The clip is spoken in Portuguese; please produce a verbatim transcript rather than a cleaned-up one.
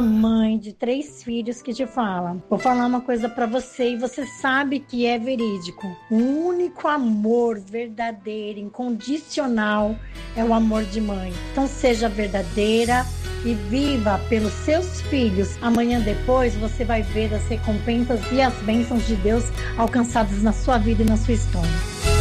uma mãe de três filhos que te fala: vou falar uma coisa pra você e você sabe que é verídico. O único amor verdadeiro, incondicional, é o amor de mãe. Então seja verdadeira e viva pelos seus filhos. Amanhã depois você vai ver as recompensas e as bênçãos de Deus alcançadas na sua vida e na sua história.